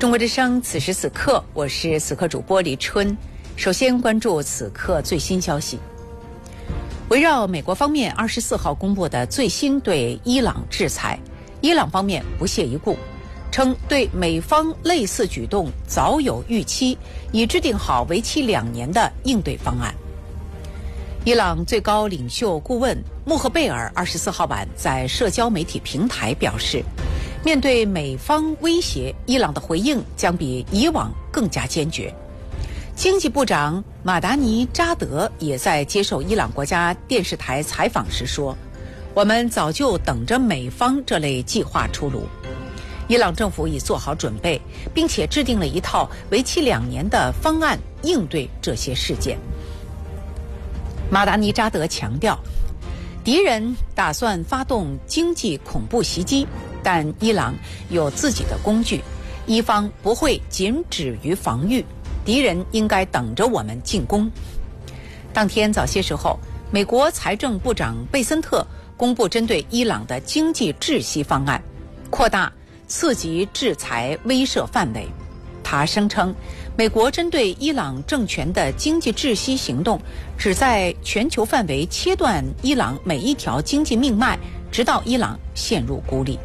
中国之声，此时此刻，我是此刻主播李春。首先关注此刻最新消息。围绕美国方面24号公布的最新对伊朗制裁，伊朗方面不屑一顾，称对美方类似举动早有预期，已制定好为期2年的应对方案。伊朗最高领袖顾问穆赫贝尔24号晚在社交媒体平台表示，面对美方威胁，伊朗的回应将比以往更加坚决。经济部长马达尼扎德也在接受伊朗国家电视台采访时说，我们早就等着美方这类计划出炉。伊朗政府已做好准备，并且制定了一套为期2年的方案应对这些事件。马达尼扎德强调，敌人打算发动经济恐怖袭击，但伊朗有自己的工具，伊方不会仅止于防御，敌人应该等着我们进攻。当天早些时候，美国财政部长贝森特公布针对伊朗的经济窒息方案，扩大刺激制裁威慑范围。他声称，美国针对伊朗政权的经济窒息行动旨在全球范围切断伊朗每一条经济命脉，直到伊朗陷入孤立。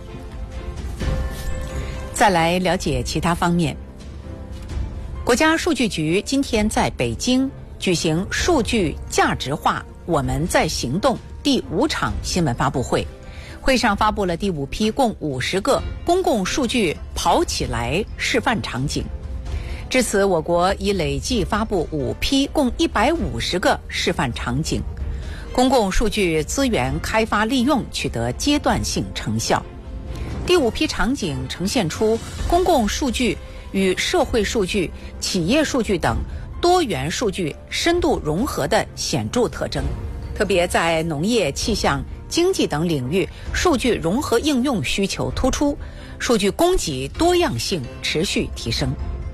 再来了解其他方面。国家数据局今天在北京举行数据价值化我们在行动第5场新闻发布会，会上发布了第5批共50个公共数据跑起来示范场景。至此，我国已累计发布5批共150个示范场景，公共数据资源开发利用取得阶段性成效。第5批场景呈现出公共数据与社会数据、企业数据等多元数据深度融合的显著特征，特别在农业、气象、经济等领域，数据融合应用需求突出，数据供给多样性持续提升。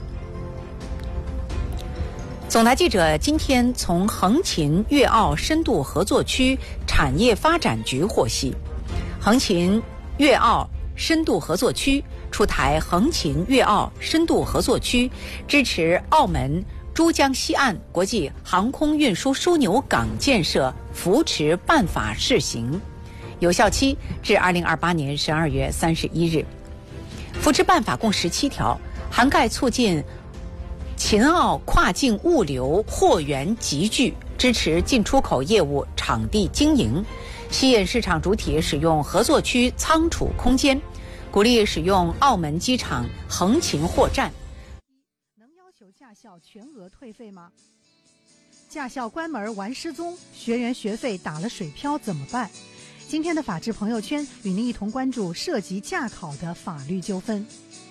总台记者今天从横琴粤澳深度合作区产业发展局获悉，横琴粤澳深度合作区出台横琴粤澳深度合作区支持澳门珠江西岸国际航空运输枢纽港建设扶持办法试行，有效期至2028年12月31日。扶持办法共17条，涵盖促进秦澳跨境物流货源集聚，支持进出口业务场地经营，吸引市场主体使用合作区仓储空间，鼓励使用澳门机场横琴货站。 能要求驾校全额退费吗？驾校关门玩失踪，学员学费打了水漂怎么办？今天的法治朋友圈与您一同关注涉及驾考的法律纠纷。